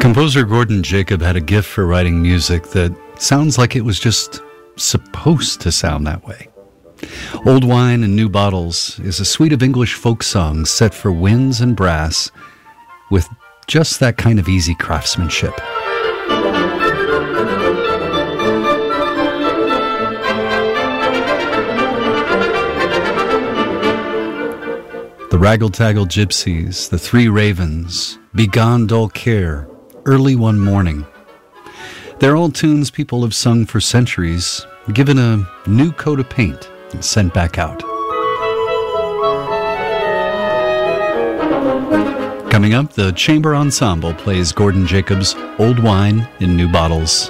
Composer Gordon Jacob had a gift for writing music that sounds like it was just supposed to sound that way. Old Wine in New Bottles is a suite of English folk songs set for winds and brass with just that kind of easy craftsmanship. The Raggle-Taggle Gypsies, The Three Ravens, Begone Dull Care, Early One Morning. They're all tunes people have sung for centuries, given a new coat of paint, and sent back out. Coming up, the Chamber Ensemble plays Gordon Jacob's Old Wine in New Bottles.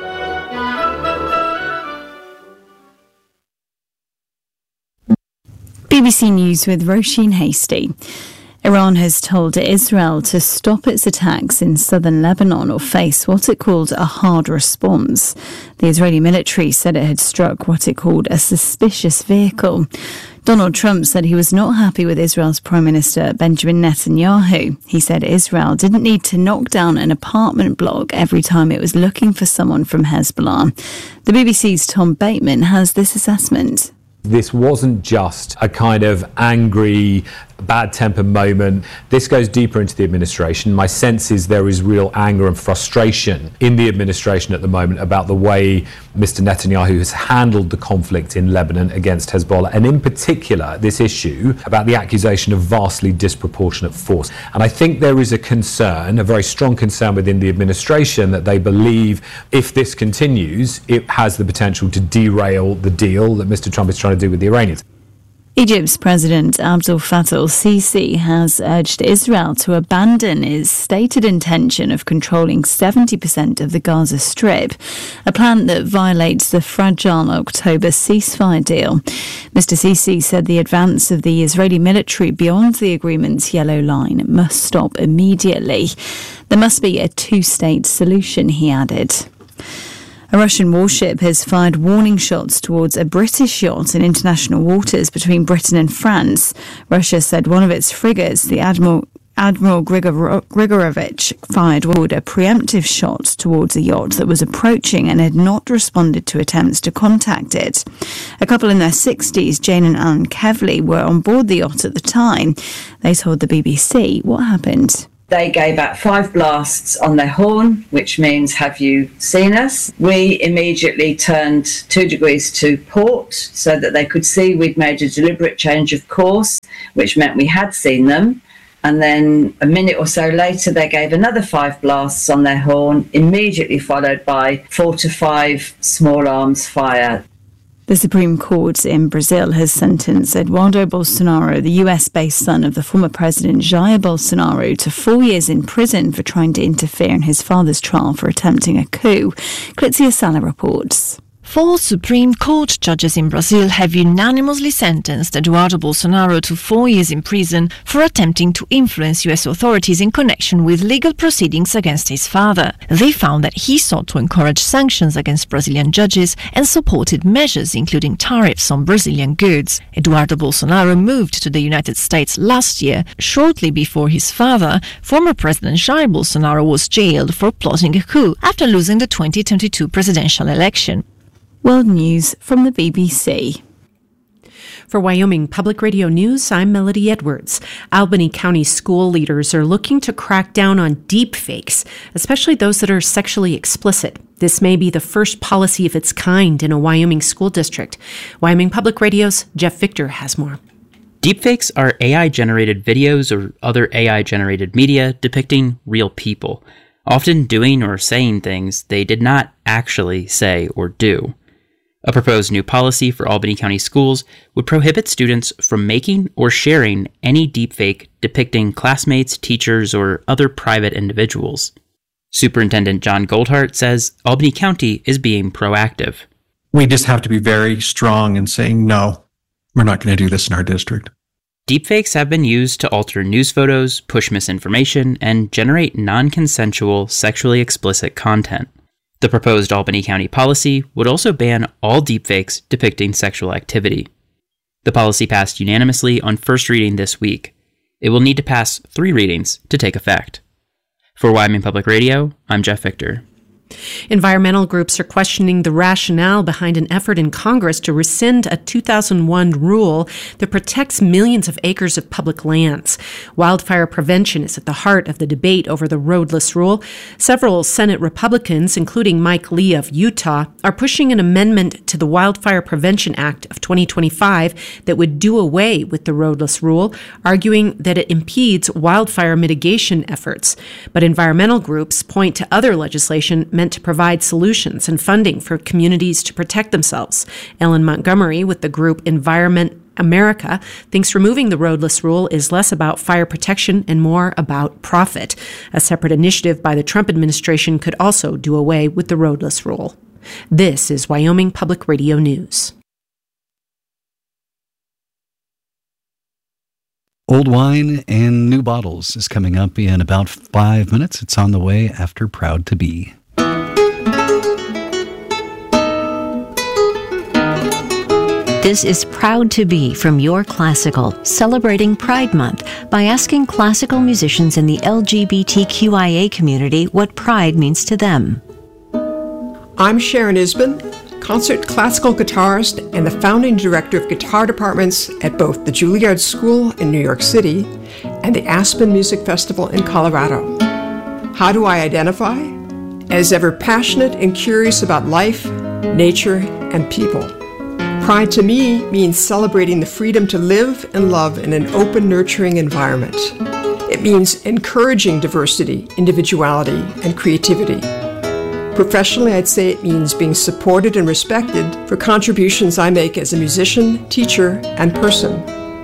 BBC News with Roisin Hasty. Iran has told Israel to stop its attacks in southern Lebanon or face what it called a hard response. The Israeli military said it had struck what it called a suspicious vehicle. Donald Trump said he was not happy with Israel's Prime Minister Benjamin Netanyahu. He said Israel didn't need to knock down an apartment block every time it was looking for someone from Hezbollah. The BBC's Tom Bateman has this assessment. This wasn't just a kind of angry, bad-tempered moment. This goes deeper into the administration. My sense is there is real anger and frustration in the administration at the moment about the way Mr. Netanyahu has handled the conflict in Lebanon against Hezbollah, and in particular, this issue about the accusation of vastly disproportionate force. And I think there is a concern, a very strong concern within the administration, that they believe if this continues, it has the potential to derail the deal that Mr. Trump is trying to do with the Iranians. Egypt's President Abdel Fattah el-Sisi has urged Israel to abandon its stated intention of controlling 70% of the Gaza Strip, a plan that violates the fragile October ceasefire deal. Mr. Sisi said the advance of the Israeli military beyond the agreement's yellow line must stop immediately. There must be a two-state solution, he added. A Russian warship has fired warning shots towards a British yacht in international waters between Britain and France. Russia said one of its frigates, the Admiral Grigorovich, fired what a preemptive shot towards a yacht that was approaching and had not responded to attempts to contact it. A couple in their 60s, Jane and Anne Kevley, were on board the yacht at the time. They told the BBC what happened. They gave out 5 blasts on their horn, which means, have you seen us? We immediately turned 2 degrees to port so that they could see we'd made a deliberate change of course, which meant we had seen them. And then a minute or so later, they gave another 5 blasts on their horn, immediately followed by 4 to 5 small arms fire. The Supreme Court in Brazil has sentenced Eduardo Bolsonaro, the US-based son of the former president Jair Bolsonaro, to 4 years in prison for trying to interfere in his father's trial for attempting a coup. Clitzia Sala reports. 4 Supreme Court judges in Brazil have unanimously sentenced Eduardo Bolsonaro to 4 years in prison for attempting to influence US authorities in connection with legal proceedings against his father. They found that he sought to encourage sanctions against Brazilian judges and supported measures including tariffs on Brazilian goods. Eduardo Bolsonaro moved to the United States last year, shortly before his father, former President Jair Bolsonaro, was jailed for plotting a coup after losing the 2022 presidential election. World News from the BBC. For Wyoming Public Radio News, I'm Melody Edwards. Albany County school leaders are looking to crack down on deepfakes, especially those that are sexually explicit. This may be the first policy of its kind in a Wyoming school district. Wyoming Public Radio's Jeff Victor has more. Deepfakes are AI-generated videos or other AI-generated media depicting real people, often doing or saying things they did not actually say or do. A proposed new policy for Albany County schools would prohibit students from making or sharing any deepfake depicting classmates, teachers, or other private individuals. Superintendent John Goldhart says Albany County is being proactive. We just have to be very strong in saying, no, we're not going to do this in our district. Deepfakes have been used to alter news photos, push misinformation, and generate non-consensual, sexually explicit content. The proposed Albany County policy would also ban all deepfakes depicting sexual activity. The policy passed unanimously on first reading this week. It will need to pass 3 readings to take effect. For Wyoming Public Radio, I'm Jeff Victor. Environmental groups are questioning the rationale behind an effort in Congress to rescind a 2001 rule that protects millions of acres of public lands. Wildfire prevention is at the heart of the debate over the roadless rule. Several Senate Republicans, including Mike Lee of Utah, are pushing an amendment to the Wildfire Prevention Act of 2025 that would do away with the roadless rule, arguing that it impedes wildfire mitigation efforts. But environmental groups point to other legislation meant to provide solutions and funding for communities to protect themselves. Ellen Montgomery with the group Environment America thinks removing the roadless rule is less about fire protection and more about profit. A separate initiative by the Trump administration could also do away with the roadless rule. This is Wyoming Public Radio News. Old Wine and New Bottles is coming up in about 5 minutes. It's on the way after Proud to Be. This is Proud to Be from Your Classical, celebrating Pride Month by asking classical musicians in the LGBTQIA community what pride means to them. I'm Sharon Isbin, concert classical guitarist and the founding director of guitar departments at both the Juilliard School in New York City and the Aspen Music Festival in Colorado. How do I identify? As ever passionate and curious about life, nature, and people. Pride to me means celebrating the freedom to live and love in an open, nurturing environment. It means encouraging diversity, individuality, and creativity. Professionally, I'd say it means being supported and respected for contributions I make as a musician, teacher, and person.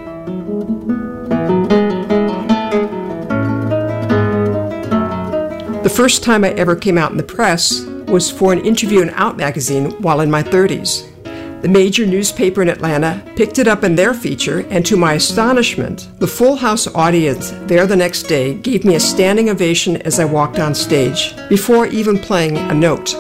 The first time I ever came out in the press was for an interview in Out magazine while in my 30s. The major newspaper in Atlanta picked it up in their feature, and to my astonishment, the Full House audience there the next day gave me a standing ovation as I walked on stage, before even playing a note.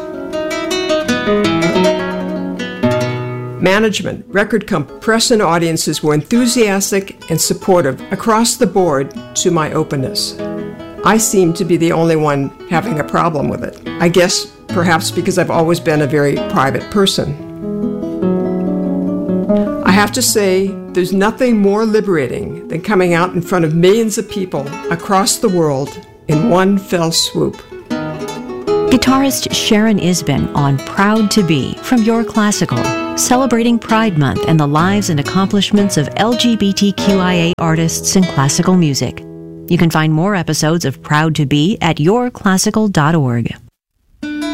Management, record company, press, and audiences were enthusiastic and supportive across the board to my openness. I seem to be the only one having a problem with it. I guess perhaps because I've always been a very private person. I have to say, there's nothing more liberating than coming out in front of millions of people across the world in one fell swoop. Guitarist Sharon Isbin on Proud to Be from Your Classical, celebrating Pride Month and the lives and accomplishments of LGBTQIA artists in classical music. You can find more episodes of Proud to Be at yourclassical.org.